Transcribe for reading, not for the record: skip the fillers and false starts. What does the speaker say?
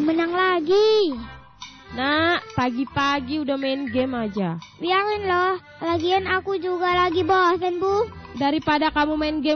menang lagi. Nak, pagi-pagi udah main game aja. Biarin loh, lagian aku juga lagi bosan, Bu. Daripada kamu main game